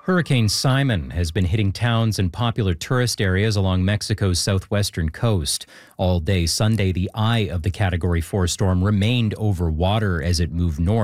Hurricane Simon has been hitting towns and popular tourist areas along Mexico's southwestern coast. All day Sunday, the eye of the Category 4 storm remained over water as it moved north.